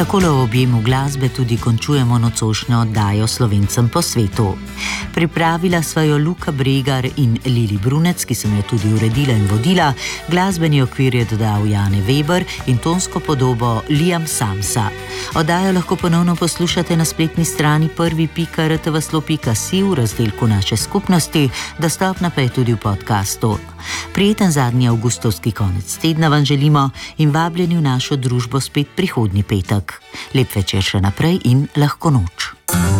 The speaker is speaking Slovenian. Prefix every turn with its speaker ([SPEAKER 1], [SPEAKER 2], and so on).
[SPEAKER 1] takole v objemu glasbe tudi končujemo nocojšnjo oddajo Slovencem po svetu. Pripravila sva jo Luka Bregar in Lili Brunec, ki sem jo tudi uredila in vodila, glasbeni okvir je dodal Jane Weber in tonsko podobo Liam Samsa. Oddajo lahko ponovno poslušate na spletni strani prvi.rtvslo.si v razdelku naše skupnosti, dostopna pa je tudi v podcastu. Prijeten zadnji avgustovski konec tedna vam želimo in vabljeni v našo družbo spet prihodnji petek. Lep večer še naprej in lahko noč.